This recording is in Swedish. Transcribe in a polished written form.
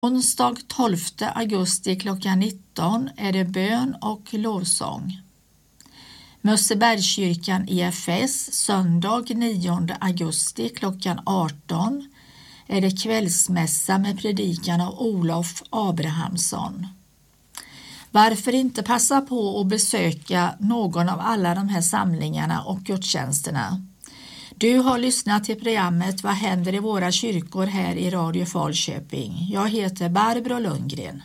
Onsdag 12 augusti klockan 19 är det bön och lovsång. Mössebergskyrkan IFS söndag 9 augusti klockan 18 är det kvällsmässa med predikan av Olof Abrahamsson. Varför inte passa på att besöka någon av alla de här samlingarna och gudstjänsterna? Du har lyssnat till programmet Vad händer i våra kyrkor här i Radio Falköping. Jag heter Barbro Lundgren.